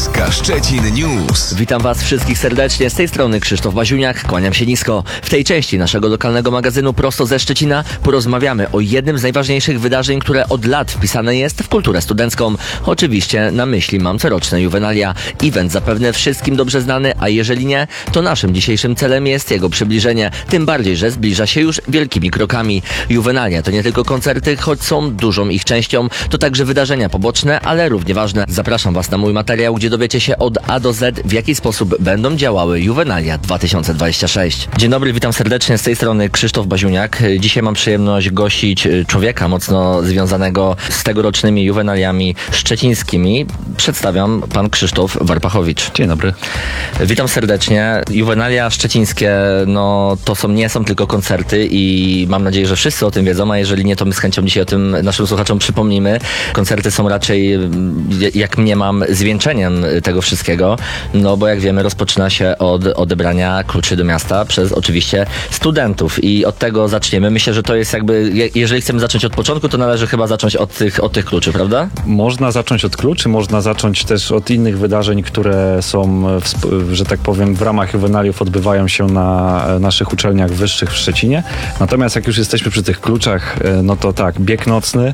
SK Szczecin News. Witam Was wszystkich serdecznie, z tej strony Krzysztof Baziuniak, kłaniam się nisko. W tej części naszego lokalnego magazynu prosto ze Szczecina porozmawiamy o jednym z najważniejszych wydarzeń, które od lat wpisane jest w kulturę studencką. Oczywiście na myśli mam coroczne Juvenalia. Event zapewne wszystkim dobrze znany, a jeżeli nie, to naszym dzisiejszym celem jest jego przybliżenie. Tym bardziej, że zbliża się już wielkimi krokami. Juvenalia to nie tylko koncerty, choć są dużą ich częścią, to także wydarzenia poboczne, ale równie ważne. Zapraszam Was na mój materiał, gdzie dowiecie się od A do Z, w jaki sposób będą działały Juvenalia 2026. Dzień dobry, witam serdecznie, z tej strony Krzysztof Baziuniak. Dzisiaj mam przyjemność gościć człowieka mocno związanego z tegorocznymi Juvenaliami szczecińskimi. Przedstawiam pan Krzysztof Warpachowicz. Dzień dobry. Witam serdecznie. Juvenalia szczecińskie, no to nie są tylko koncerty i mam nadzieję, że wszyscy o tym wiedzą, a jeżeli nie, to my z chęcią dzisiaj o tym naszym słuchaczom przypomnimy. Koncerty są raczej, jak mniemam, zwieńczeniem tego wszystkiego, no bo jak wiemy, rozpoczyna się od odebrania kluczy do miasta przez oczywiście studentów i od tego zaczniemy. Myślę, że to jest jakby, jeżeli chcemy zacząć od początku, to należy chyba zacząć od tych kluczy, prawda? Można zacząć od kluczy, można zacząć też od innych wydarzeń, które są, że tak powiem, w ramach Juvenaliów odbywają się na naszych uczelniach wyższych w Szczecinie. Natomiast jak już jesteśmy przy tych kluczach, no to tak, bieg nocny,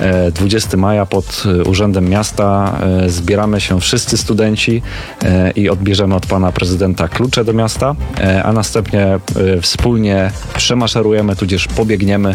20 maja pod Urzędem Miasta, zbieramy się wszyscy studenci i odbierzemy od pana prezydenta klucze do miasta, a następnie wspólnie przemaszerujemy, tudzież pobiegniemy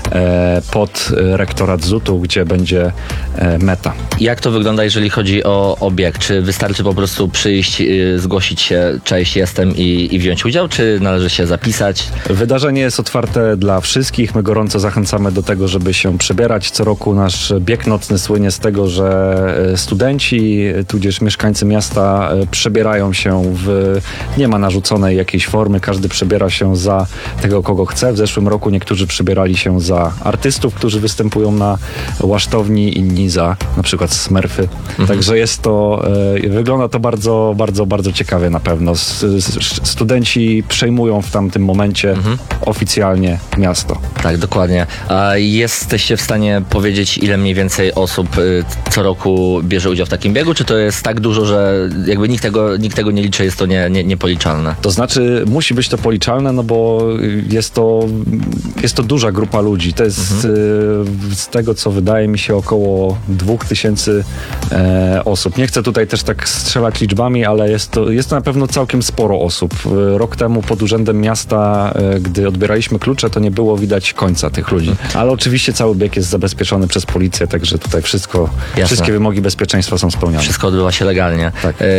pod rektorat ZUT-u, gdzie będzie meta. Jak to wygląda, jeżeli chodzi o bieg? Czy wystarczy po prostu przyjść, zgłosić się, cześć, jestem i wziąć udział, czy należy się zapisać? Wydarzenie jest otwarte dla wszystkich. My gorąco zachęcamy do tego, żeby się przebierać. Co roku nasz bieg nocny słynie z tego, że studenci, tudzież mieszkańcy miasta przebierają się nie ma narzuconej jakiejś formy, każdy przebiera się za tego, kogo chce. W zeszłym roku niektórzy przebierali się za artystów, którzy występują na łasztowni, inni za na przykład Smurfy. Także wygląda to bardzo, bardzo, bardzo ciekawie na pewno. Studenci przejmują w tamtym momencie oficjalnie miasto. Tak, dokładnie. A jesteście w stanie powiedzieć, ile mniej więcej osób co roku bierze udział w takim biegu? Czy to jest tak dużo, że jakby nikt tego nie liczy, jest to niepoliczalne? To znaczy, musi być to policzalne, no bo jest to duża grupa ludzi. To jest z tego, co wydaje mi się, około 2000 osób. Nie chcę tutaj też tak strzelać liczbami, ale jest to na pewno całkiem sporo osób. Rok temu pod Urzędem Miasta, gdy odbieraliśmy klucze, to nie było widać końca tych ludzi. Ale oczywiście cały bieg jest zabezpieczony przez policję, także tutaj wszystkie wymogi bezpieczeństwa są spełnione. Wszystko odbywa się legalnie. Tak.